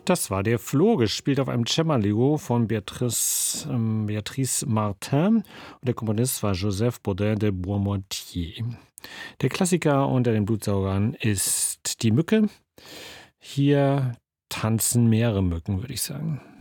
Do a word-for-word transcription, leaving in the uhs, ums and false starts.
Das war der Floh, gespielt auf einem Cembalo von Béatrice, ähm, Béatrice Martin. Und der Komponist war Joseph Bodin de Boismontier. Der Klassiker unter den Blutsaugern ist die Mücke. Hier tanzen mehrere Mücken, würde ich sagen.